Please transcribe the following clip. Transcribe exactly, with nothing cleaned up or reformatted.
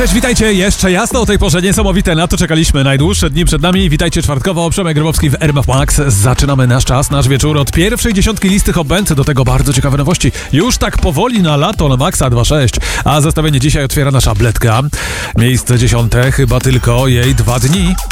cześć, witajcie. Jeszcze jasno o tej porze, niesamowite, na to czekaliśmy. Najdłuższe dni przed nami. Witajcie czwartkowo, Przemek Grabowski w R M F Max. Zaczynamy nasz czas, nasz wieczór od pierwszej dziesiątki listy Hot Band. Do tego bardzo ciekawe nowości. Już tak powoli na lato na Maxa dwa sześć. A zestawienie dzisiaj otwiera nasza Bledka. Miejsce dziesiąte, chyba tylko jej dwa dni.